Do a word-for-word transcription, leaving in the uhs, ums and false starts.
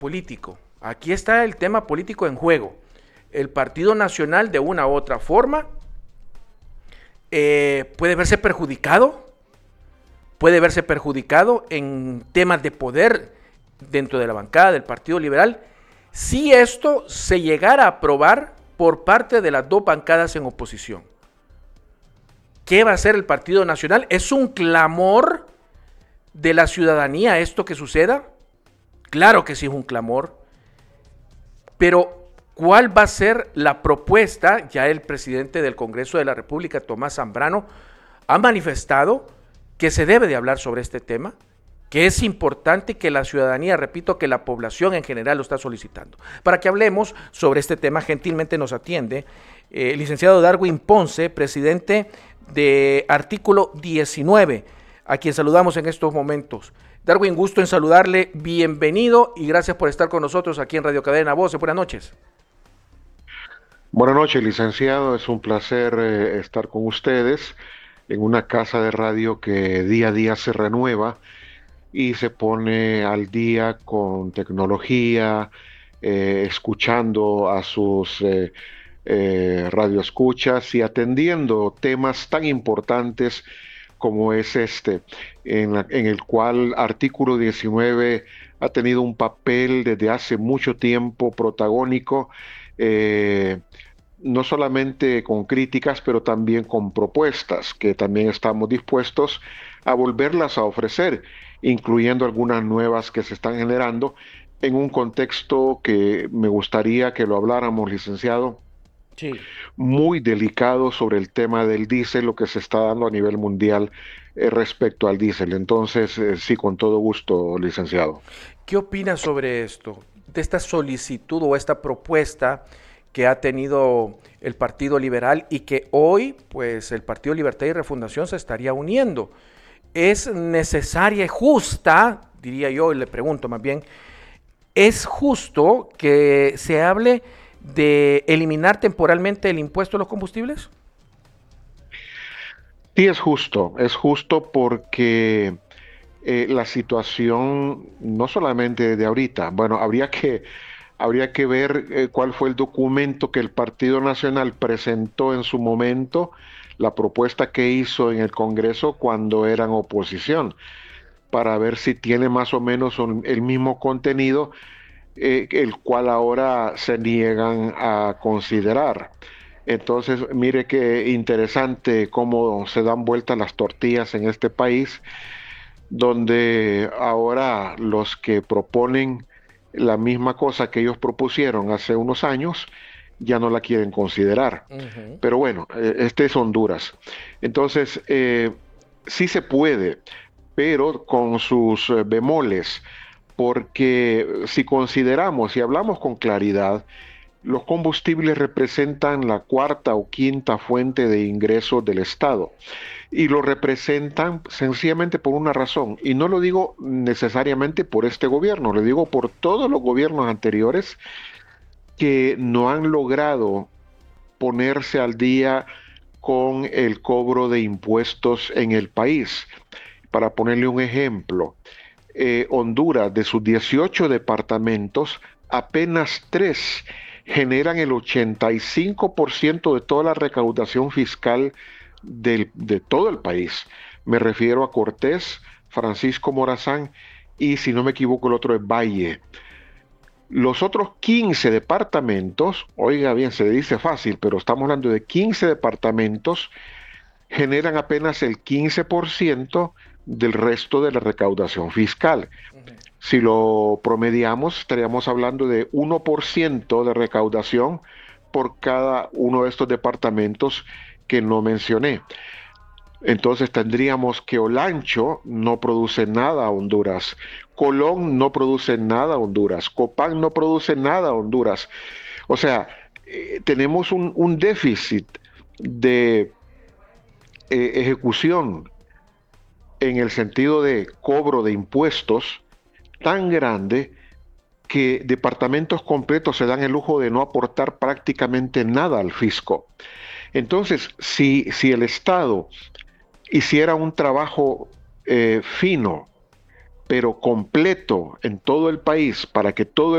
político. Aquí está el tema político en juego. El Partido Nacional, de una u otra forma, eh, puede verse perjudicado, puede verse perjudicado en temas de poder dentro de la bancada del Partido Liberal, si esto se llegara a aprobar por parte de las dos bancadas en oposición. ¿Qué va a hacer el Partido Nacional? ¿Es un clamor de la ciudadanía esto que suceda? Claro que sí es un clamor, pero ¿cuál va a ser la propuesta? Ya el presidente del Congreso de la República, Tomás Zambrano, ha manifestado que se debe de hablar sobre este tema, que es importante que la ciudadanía, repito, que la población en general lo está solicitando. Para que hablemos sobre este tema, gentilmente nos atiende eh, el licenciado Darwin Ponce, presidente de Artículo diecinueve, a quien saludamos en estos momentos. Darwin, gusto en saludarle, bienvenido y gracias por estar con nosotros aquí en Radio Cadena Voz. Buenas noches. Buenas noches, licenciado. Es un placer eh, estar con ustedes en una casa de radio que día a día se renueva y se pone al día con tecnología, eh, escuchando a sus eh, eh, radioescuchas y atendiendo temas tan importantes como es este, en, la- en el cual Artículo diecinueve ha tenido un papel desde hace mucho tiempo protagónico, eh, no solamente con críticas, pero también con propuestas que también estamos dispuestos a volverlas a ofrecer, incluyendo algunas nuevas que se están generando en un contexto que me gustaría que lo habláramos, licenciado, Sí. muy delicado sobre el tema del diésel, lo que se está dando a nivel mundial eh, respecto al diésel. Entonces, eh, sí, con todo gusto, licenciado. ¿Qué opinas sobre esto? De esta solicitud o esta propuesta que ha tenido el Partido Liberal y que hoy, pues, el Partido Libertad y Refundación se estaría uniendo. ¿Es necesaria y justa, diría yo, y le pregunto más bien, es justo que se hable de eliminar temporalmente el impuesto a los combustibles? Sí, es justo, es justo porque eh, la situación, no solamente de ahorita, bueno, habría que, habría que ver eh, cuál fue el documento que el Partido Nacional presentó en su momento, la propuesta que hizo en el Congreso cuando eran oposición, para ver si tiene más o menos un- el mismo contenido, eh, el cual ahora se niegan a considerar. Entonces, mire qué interesante cómo se dan vueltas las tortillas en este país, donde ahora los que proponen la misma cosa que ellos propusieron hace unos años ya no la quieren considerar. Ujú. Pero bueno, eh, este es Honduras. Entonces, eh, sí se puede, pero con sus eh, bemoles, porque si consideramos y hablamos con claridad, los combustibles representan la cuarta o quinta fuente de ingresos del Estado y lo representan sencillamente por una razón. Y no lo digo necesariamente por este gobierno, lo digo por todos los gobiernos anteriores que no han logrado ponerse al día con el cobro de impuestos en el país. Para ponerle un ejemplo, eh, Honduras, de sus dieciocho departamentos, apenas tres generan el ochenta y cinco por ciento de toda la recaudación fiscal del- de todo el país. Me refiero a Cortés, Francisco Morazán y, si no me equivoco, el otro es Valle. Los otros quince departamentos, oiga bien, se dice fácil, pero estamos hablando de quince departamentos, generan apenas el quince por ciento del resto de la recaudación fiscal. Si lo promediamos, estaríamos hablando de uno por ciento de recaudación por cada uno de estos departamentos que no mencioné. Entonces tendríamos que Olancho no produce nada a Honduras, Colón no produce nada a Honduras, Copán no produce nada a Honduras. O sea, eh, tenemos un, un déficit de eh, ejecución en el sentido de cobro de impuestos tan grande que departamentos completos se dan el lujo de no aportar prácticamente nada al fisco. Entonces, si, si el Estado hiciera un trabajo eh, fino, pero completo en todo el país para que todo